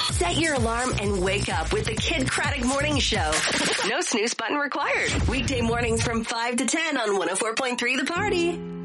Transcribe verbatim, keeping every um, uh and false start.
Set your alarm and wake up with the Kid Craddock Morning Show. No snooze button required. Weekday mornings from five to ten on one oh four point three The Party.